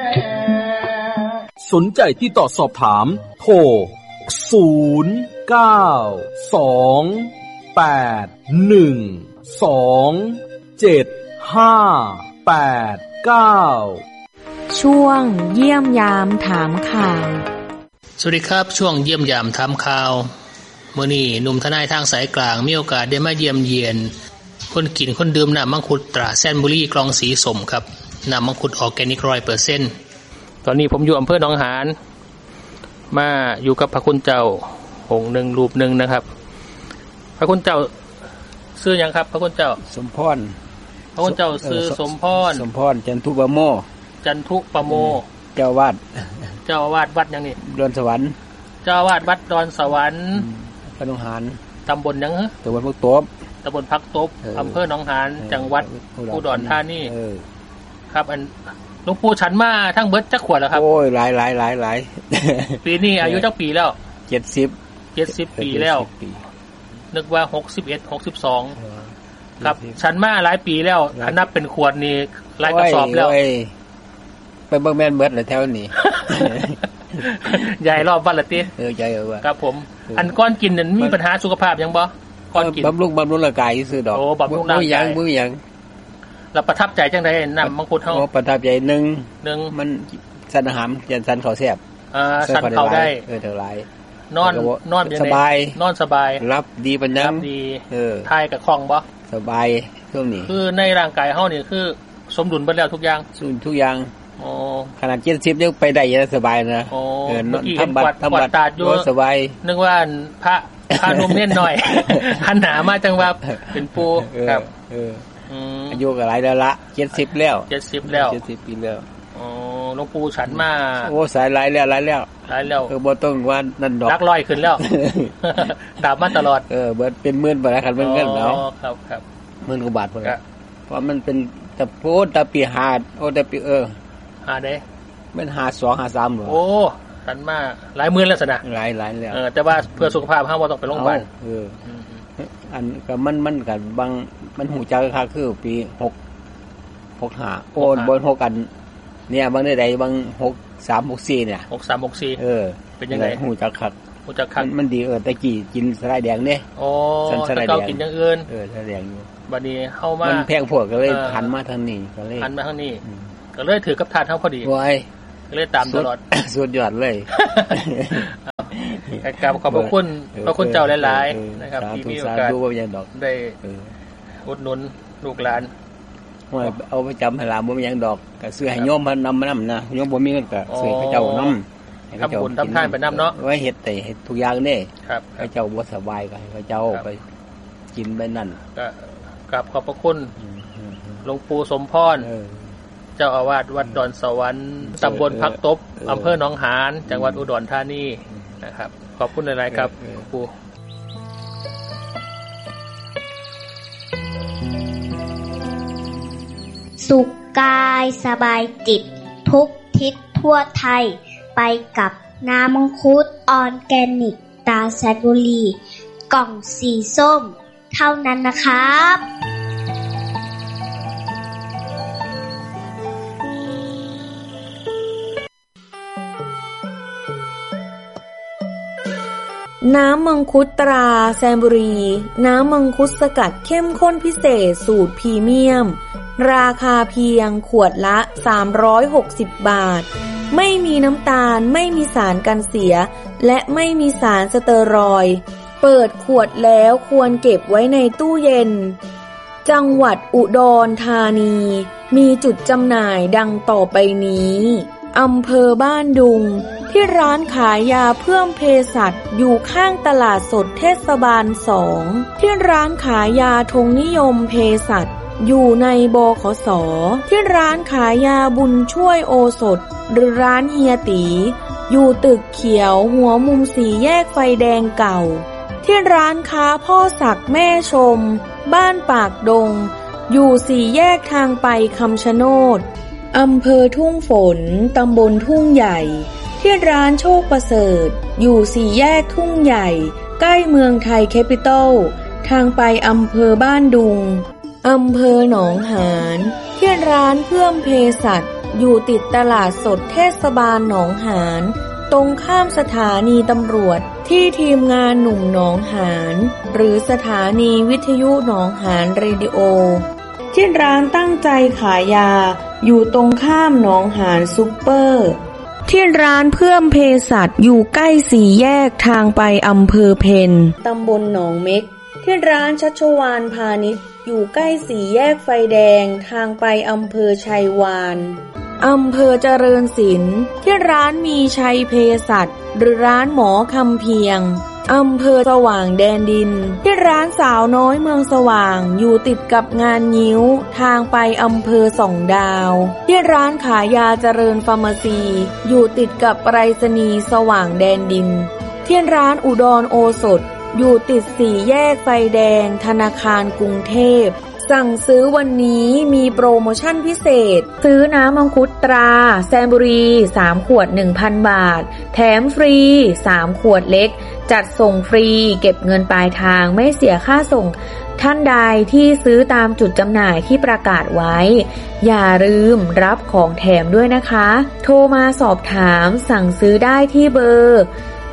สนใจที่ต่อสอบถามโทร0928127589 ช่วงเยี่ยมยามถามข่าวสวัสดีครับช่วงเยี่ยมยามถามข่าวมื้อนี้หนุ่มทนายทางสายกลางมีโอกาสได้มาเยี่ยมเยียนคนกินคนดื่มน้ำมังคุดตราแซนบุรีกล่องสีส้มครับน้ำมังคุดออร์แกนิก 100% ตอนนี้ผมอยู่อำเภอหนองหานมาอยู่กับพระคุณเจ้าองค์หนึ่งรูปหนึ่งนะครับพระคุณเจ้าชื่อหยังครับพระคุณเจ้าสมพรพระคุณเจ้าชื่อสมพรจันทุปโมเจ้าวาดวัดหยังนี่ดอนสวรรค์เจ้าวาดวัดดอนสวรรค์พระหนองหานตำบลหยังฮะตำบลพักตบอำเภอหนองหานจังหวัดอุดรธานีครับอันหลวงปู่ฉันมาทั้งเบิดจักขวดแล้วครับโอ้ยหลายปีนี้อายุจักปีแล้ว 70 ปีแล้วนึกว่า61 62ครับฉันมาหลายปีแล้วถ้านับเป็นขวดนี่หลายกระสอบแล้วไปเบิ่งแม่นเบิดแล้วแถวนี้ใหญ่รอบวันละติใหญ่ว่าครับผมอันก้อนกินนั้นมีปัญหาสุขภาพยังบ่ก้อนกินบำรุงร่างกายซื่อดอกโอ้บำรุงร่างกายมื้อหยังแล้วประทับใจจังได๋นำมังคุดเฮาประทับใจนึงมันสันอาหารสันข้าวแซ่บสันข้าวได้เท่าหลายนอนสบายนอนสบายรับดีปานนั้นดีทายกับคล่องบ่สบายช่วงนี้คือในร่างกายเฮานี่คือสมดุลเบิดแล้วทุกอย่างอ๋อขนาด70ยังไปได้ยังสบายนะทำบัตรอยู่สบายนึกว่าพระนมเน้นหน่อยหันหามาจังว่าเป็นปูครับอายุก็หลายแล้วละ70แล้ว 70ปีแล้วอ๋อหลวงปู่ฉันมาโอ้สายหลายแล้วบ่ต้องว่านั่นดอกลักร้อยขึ้นแล้วดาบมาตลอดเบิดเป็นหมื่นบ่ได้คันเป็นเงินแล้วครับหมื่นกว่าบาทพุ่นล่ะเพราะมันเป็นตะโพดตะปีหาดโอ้ตะปีหาได้มัน52 53บ่โอ้ฉันมาหลายหมื่นแล้วซะนะหลายแล้วแต่ว่าเพื่อสุขภาพเฮาบ่ต้องไปโรงพยาบาลอันก็มันก็บางมันหูจักค่ะคือปี65โอนบ่6กันเนี่ยบางใดบาง63 64เนี่ย 63 64เป็นจังได๋หูจักคักมันดีตะกี้กินสไลด์แดงเด้อ๋อแต่เก่ากินอย่างอื่นสไลด์แดงอยู่บัดนี้เฮามันแพงพวกก็เลยหันมาทางนี้ก็เลยถือกับทานเฮาพอดีโอ้ยก็เลยตามตลอดสุดยอดเลยขอบคุณพระคุณเจ้าหลายๆนะครับที่มีโอกาสได้อุดหนุนลูกหลานว่าเอาไปจำให้หลานบ่มีหยังดอกก็ซื้อให้โยมเพิ่นนำมานำนะโยมบ่มีเงินก็ซื้อให้เจ้านำทำบุญทำทานไปนำเนาะไว้เฮ็ดแต่เฮ็ดทุกอย่างนี่ครับให้เจ้าบ่สบายก็ให้เจ้าไปกินไปนั่นก็กราบขอบพระคุณหลวงปู่สมพรเจ้าอาวาสวัดดอนสวรรค์ตำบลพักตบอำเภอหนองหานจังหวัดอุดรธานีนะครับขอบคุณหลายๆครับหลวงปู่สุขกายสบายจิตทุกทิศทั่วไทยไปกับน้ำมังคุดออร์แกนิกตราแซนบุรีกล่องสีส้มเท่านั้นนะครับน้ำมังคุดตราแซนบุรีน้ำมังคุดสกัดเข้มข้นพิเศษสูตรพรีเมียมราคาเพียงขวดละ360 บาทไม่มีน้ำตาลไม่มีสารกันเสียและไม่มีสารสเตียรอยด์เปิดขวดแล้วควรเก็บไว้ในตู้เย็นจังหวัดอุดรธานีมีจุดจำหน่ายดังต่อไปนี้อำเภอบ้านดุงที่ร้านขายยาเพื่อมเภสัชอยู่ข้างตลาดสดเทศบาล2ที่ร้านขายยาธงนิยมเภสัชอยู่ในบขส.ที่ร้านขายยาบุญช่วยโอสถหรือร้านเฮียตีอยู่ตึกเขียวหัวมุม4 แยกไฟแดงเก่าที่ร้านค้าพ่อศักดิ์แม่ชมบ้านปากดงอยู่4 แยกทางไปคำชะโนดอำเภอทุ่งฝนตำบลทุ่งใหญ่ที่ร้านโชคประเสริฐอยู่4 แยกทุ่งใหญ่ใกล้เมืองไทยแคปิตอลทางไปอำเภอบ้านดุงอำเภอหนองหานที่ร้านเพื่อมเภสัชอยู่ติดตลาดสดเทศบาลหนองหานตรงข้ามสถานีตำรวจที่ทีมงานหนุ่มหนองหานหรือสถานีวิทยุหนองหานเรดิโอที่ร้านตั้งใจขายยาอยู่ตรงข้ามหนองหานซุปเปอร์ที่ร้านเพื่อมเภสัชอยู่ใกล้สี่แยกทางไปอำเภอเพ็ญตำบลหนองเม็กที่ร้านชัชวาลพาณิชย์อยู่ใกล้สี่แยกไฟแดงทางไปอำเภอชัยวานอำเภอเจริญศิลป์ที่ร้านมีชัยเภสัชหรือร้านหมอคำเพียงอำเภอสว่างแดนดินที่ร้านสาวน้อยเมืองสว่างอยู่ติดกับงานงิ้วทางไปอำเภอส่องดาวที่ร้านขายยาเจริญฟาร์มาซีอยู่ติดกับไปรษณีย์สว่างแดนดินที่ร้านอุดรโอสถอยู่ติดสี่แยกไฟแดงธนาคารกรุงเทพสั่งซื้อวันนี้มีโปรโมชั่นพิเศษซื้อน้ำมังคุดตราแซมบุรี3ขวด 1,000 บาทแถมฟรี3ขวดเล็กจัดส่งฟรีเก็บเงินปลายทางไม่เสียค่าส่งท่านใดที่ซื้อตามจุดจำหน่ายที่ประกาศไว้อย่าลืมรับของแถมด้วยนะคะโทรมาสอบถามสั่งซื้อได้ที่เบอร์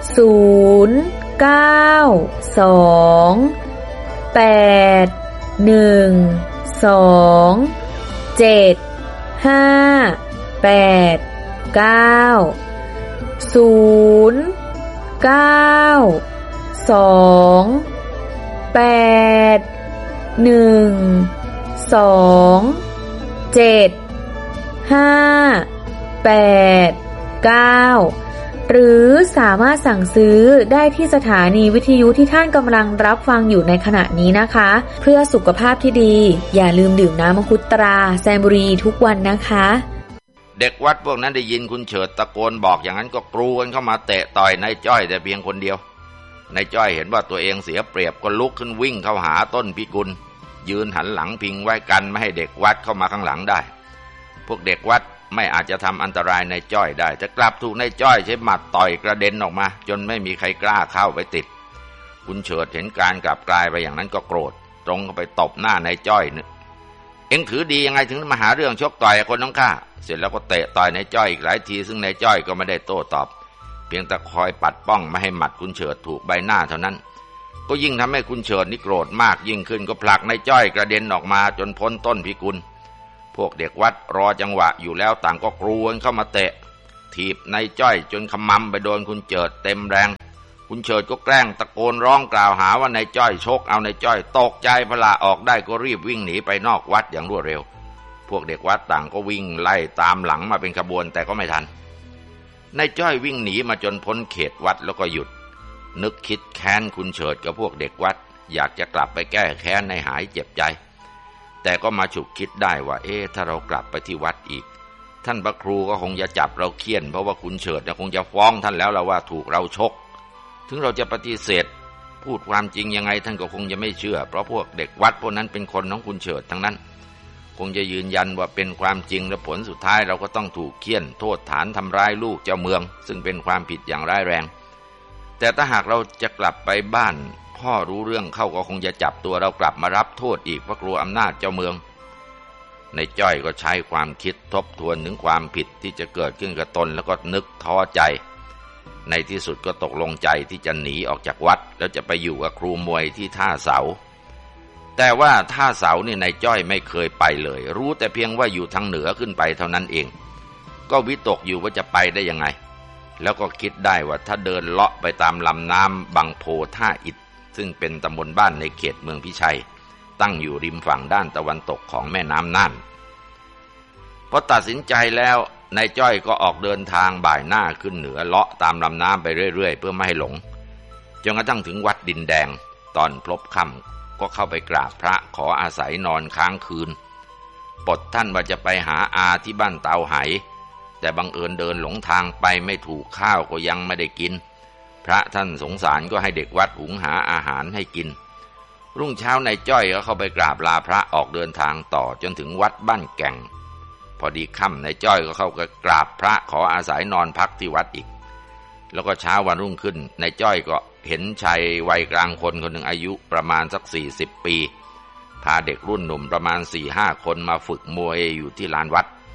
หรือสามารถสั่งซื้อได้ที่สถานีวิทยุที่ท่านกำลังรับฟังอยู่ในขณะนี้นะคะเพื่อสุขภาพที่ดีอย่าลืมดื่มน้ำมังคุดตราแซมบุรีทุกวันนะคะเด็กวัดพวกนั้นได้ยินคุณเฉิดตะโกนบอกอย่างนั้นก็กรูกันเข้ามาเตะต่อยนายจ้อยแต่เพียงคนเดียวนายจ้อยเห็นว่าตัวเองเสียเปรียบก็ลุกขึ้นวิ่งเข้าหาต้นพิกุลยืนหันหลังพิงไว้กันไม่ให้เด็กวัดเข้ามาข้างหลังได้พวกเด็กวัดไม่อาจจะทำอันตรายนายจ้อยได้แต่กลับถูกนายจ้อยใช้หมัดต่อยกระเด็นออกมาจนไม่มีใครกล้าเข้าไปติดคุณเฉิดเห็นการกลับกลายไปอย่างนั้นก็โกรธตรงเข้าไปตบหน้านายจ้อยนึกเอ็งถือดียังไงถึงมาหาเรื่องชกต่อยคนน้องข้าเสร็จแล้วก็เตะต่อยนายจ้อยอีกหลายทีซึ่งนายจ้อยก็ไม่ได้โต้ตอบเพียงแต่คอยปัดป้องไม่ให้หมัดคุณเฉิดถูกใบหน้าเท่านั้นก็ยิ่งทำให้คุณเฉิดนี่โกรธมากยิ่งขึ้นก็ผลักนายจ้อยกระเด็นออกมาจนพ้นต้นพิกุลพวกเด็กวัดรอจังหวะอยู่แล้วต่างก็กรูกันเข้ามาเตะถีบนายจ้อยจนขมำไปโดนคุณเฉิดเต็มแรงคุณเฉิดก็แกล้งตะโกนร้องกล่าวหาว่านายจ้อยชกเอานายจ้อยตกใจพละออกได้ก็รีบวิ่งหนีไปนอกวัดอย่างรวดเร็วพวกเด็กวัดต่างก็วิ่งไล่ตามหลังมาเป็นขบวนแต่ก็ไม่ทันนายจ้อยวิ่งหนีมาจนพ้นเขตวัดแล้วก็หยุดนึกคิดแค้นคุณเฉิดกับพวกเด็กวัดอยากจะกลับไปแก้แค้นในหายเจ็บใจแต่ก็มาฉุกคิดได้ว่าถ้าเรากลับไปที่วัดอีกท่านพระครูก็คงจะจับเราเฆี่ยนเพราะว่าคุณเฉิดคงจะฟ้องท่านแล้วล่ะว่าถูกเราชกถึงเราจะปฏิเสธพูดความจริงยังไงท่านก็คงจะไม่เชื่อเพราะพวกเด็กวัดพวกนั้นเป็นคนของคุณเฉิดทั้งนั้นคงจะยืนยันว่าเป็นความจริงและผลสุดท้ายเราก็ต้องถูกเฆี่ยนโทษฐานทำร้ายลูกเจ้าเมืองซึ่งเป็นความผิดอย่างร้ายแรงแต่ถ้าหากเราจะกลับไปบ้านพ่อรู้เรื่องเข้าก็คงจะจับตัวเรากลับมารับโทษอีกเพราะกลัวอำนาจเจ้าเมืองในจ้อยก็ใช้ความคิดทบทวนถึงความผิดที่จะเกิดขึ้นกับตนแล้วก็นึกท้อใจในที่สุดก็ตกลงใจที่จะหนีออกจากวัดแล้วจะไปอยู่กับครูมวยที่ท่าเสาแต่ว่าท่าเสานี่นายจ้อยไม่เคยไปเลยรู้แต่เพียงว่าอยู่ทางเหนือขึ้นไปเท่านั้นเองก็วิตกอยู่ว่าจะไปได้ยังไงแล้วก็คิดได้ว่าถ้าเดินเลาะไปตามลำน้ำบางโพท่าอิฐซึ่งเป็นตำบลบ้านในเขตเมืองพิชัยตั้งอยู่ริมฝั่งด้านตะวันตกของแม่น้ำน่านพอตัดสินใจแล้วนายจ้อยก็ออกเดินทางบ่ายหน้าขึ้นเหนือเลาะตามลำน้ำไปเรื่อยๆเพื่อไม่ให้หลงจนกระทั่งถึงวัดดินแดงตอนพลบค่ำก็เข้าไปกราบพระขออาศัยนอนค้างคืนปดท่านว่าจะไปหาอาที่บ้านเตาไหแต่บังเอิญเดินหลงทางไปไม่ถูกข้าวก็ยังไม่ได้กินพระท่านสงสารก็ให้เด็กวัดหุงหาอาหารให้กินรุ่งเช้านายจ้อยก็เข้าไปกราบลาพระออกเดินทางต่อจนถึงวัดบ้านแก่งพอดีค่ำนายจ้อยก็เข้ากราบพระขออาศัยนอนพักที่วัดอีกแล้วก็เช้าวันรุ่งขึ้นนายจ้อยก็เห็นชายวัยกลางคนคนหนึ่งอายุประมาณสัก40 ปีพาเด็กรุ่นหนุ่มประมาณ 4-5 คนมาฝึกมวยอยู่ที่ลานวัด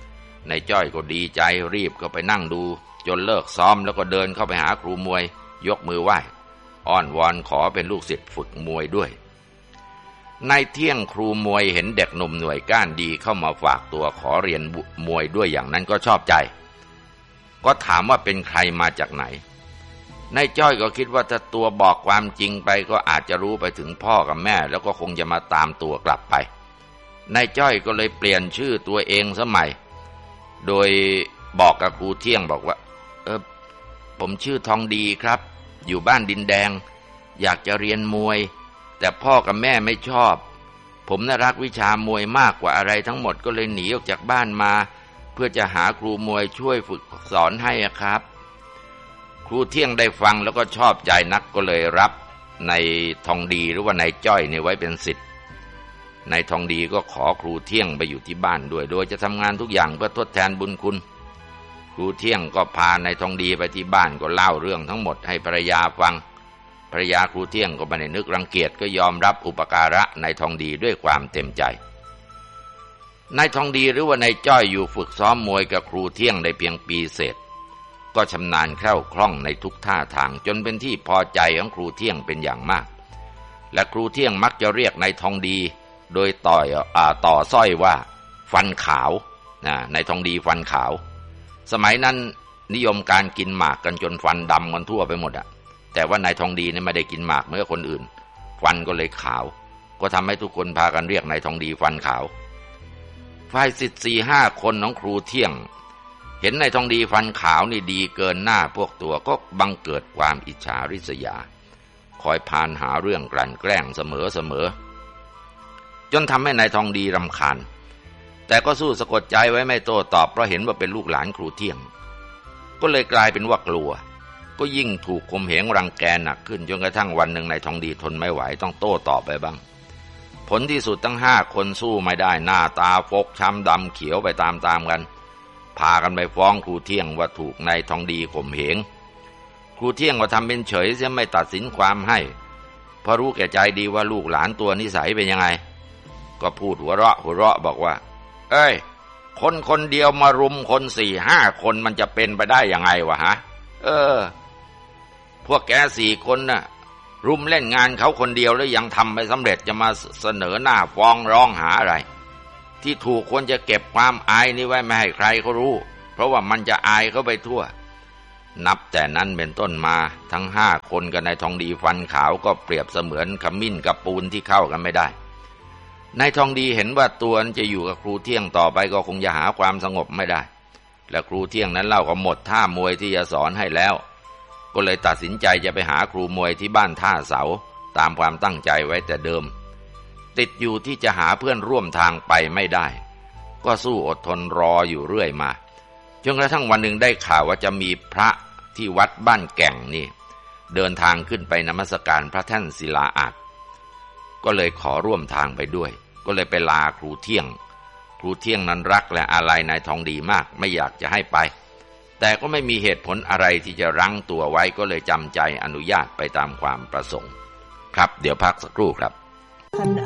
นายจ้อยก็ดีใจรีบก็ไปนั่งดูจนเลิกซ้อมแล้วก็เดินเข้าไปหาครูมวยยกมือไหว้อ้อนวอนขอเป็นลูกศิษย์ฝึกมวยด้วยในเที่ยงครูมวยเห็นเด็กหนุ่มหน่วยก้านดีเข้ามาฝากตัวขอเรียนมวยด้วยอย่างนั้นก็ชอบใจก็ถามว่าเป็นใครมาจากไหนนายจ้อยก็คิดว่าถ้าตัวบอกความจริงไปก็อาจจะรู้ไปถึงพ่อกับแม่แล้วก็คงจะมาตามตัวกลับไปนายจ้อยก็เลยเปลี่ยนชื่อตัวเองซะใหม่โดยบอกกับครูเที่ยงบอกว่าผมชื่อทองดีครับอยู่บ้านดินแดงอยากจะเรียนมวยแต่พ่อกับแม่ไม่ชอบผมน่ารักวิชามวยมากกว่าอะไรทั้งหมดก็เลยหนีออกจากบ้านมาเพื่อจะหาครูมวยช่วยฝึกสอนให้ครับครูเที่ยงได้ฟังแล้วก็ชอบใจนักก็เลยรับในทองดีหรือว่านายจ้อยเนี่ยไว้เป็นศิษย์นายทองดีก็ขอครูเที่ยงไปอยู่ที่บ้านด้วยโดยจะทำงานทุกอย่างเพื่อทดแทนบุญคุณครูเที่ยงก็พานายทองดีไปที่บ้านก็เล่าเรื่องทั้งหมดให้ภรรยาฟังภรรยาครูเที่ยงก็ไม่ได้นึกรังเกียจก็ยอมรับอุปการะนายทองดีด้วยความเต็มใจนายทองดีหรือว่านายจ้อยอยู่ฝึกซ้อมมวยกับครูเที่ยงได้เพียงปีเศษก็ชำนาญแคล่วคล่องในทุกท่าทางจนเป็นที่พอใจของครูเที่ยงเป็นอย่างมากและครูเที่ยงมักจะเรียกนายทองดีโดยต่อสร้อยว่าฟันขาวนายทองดีฟันขาวสมัยนั้นนิยมการกินหมากกันจนฟันดำกันทั่วไปหมดแต่ว่านายทองดีเนี่ยไม่ได้กินหมากเหมือนคนอื่นฟันก็เลยขาวก็ทำให้ทุกคนพากันเรียกนายทองดีฟันขาวฝ่ายศิษย์ 4-5 คนของครูเที่ยงเห็นนายทองดีฟันขาวนี่ดีเกินหน้าพวกตัวก็บังเกิดความอิจฉาริษยาคอยพานหาเรื่องกลั่นแกล้งเสมอจนทำให้นายทองดีรำคาญแต่ก็สู้สะกดใจไว้ไม่โต้ตอบเพราะเห็นว่าเป็นลูกหลานครูเที่ยงก็เลยกลายเป็นว่ากลัวก็ยิ่งถูกข่มเหงรังแกหนักขึ้นจนกระทั่งวันหนึ่งนายทองดีทนไม่ไหวต้องโต้ตอบไปบ้างผลที่สุดทั้ง5 คนสู้ไม่ได้หน้าตาฟกช้ำดำเขียวไปตามกันพากันไปฟ้องครูเที่ยงว่าถูกนายทองดีข่มเหงครูเที่ยงก็ทำเป็นเฉยเสียไม่ตัดสินความให้เพราะรู้แก่ใจดีว่าลูกหลานตัวนิสัยเป็นยังไงก็พูดหัวเราะบอกว่าคนเดียวมารุมคน 4-5 คนมันจะเป็นไปได้ยังไงวะฮะพวกแก4 คนน่ะรุมเล่นงานเขาคนเดียวแล้วยังทำไม่สำเร็จจะมาเสนอหน้าฟ้องร้องหาอะไรที่ถูกควรจะเก็บความอายนี้ไว้ไม่ให้ใครเขารู้เพราะว่ามันจะอายเขาไปทั่วนับแต่นั้นเป็นต้นมาทั้ง5 คนกับนายทองดีฟันขาวก็เปรียบเสมือนขมิ้นกับปูนที่เข้ากันไม่ได้นายทองดีเห็นว่าตัวนั้นจะอยู่กับครูเที่ยงต่อไปก็คงจะหาความสงบไม่ได้และครูเที่ยงนั้นเล่าก็หมดท่ามวยที่จะสอนให้แล้วก็เลยตัดสินใจจะไปหาครูมวยที่บ้านท่าเสาตามความตั้งใจไว้แต่เดิมติดอยู่ที่จะหาเพื่อนร่วมทางไปไม่ได้ก็สู้อดทนรออยู่เรื่อยมาจนกระทั่งวันหนึ่งได้ข่าวว่าจะมีพระที่วัดบ้านแก่งนี่เดินทางขึ้นไปนมัสการพระแท่นศิลาอาสน์ก็เลยขอร่วมทางไปด้วยก็เลยไปลาครูเที่ยงนั้นรักและอาลัยนายทองดีมากไม่อยากจะให้ไปแต่ก็ไม่มีเหตุผลอะไรที่จะรั้งตัวไว้ก็เลยจำใจอนุญาตไปตามความประสงค์ครับเดี๋ยวพักสักครู่ครับ